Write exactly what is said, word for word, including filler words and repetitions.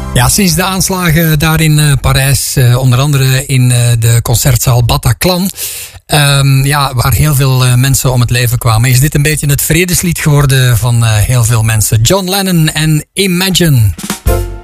Ja, sinds de aanslagen daar in uh, Parijs, uh, onder andere in uh, de concertzaal Bataclan, um, ja, waar heel veel uh, mensen om het leven kwamen, is dit een beetje het vredeslied geworden van uh, heel veel mensen. John Lennon en Imagine.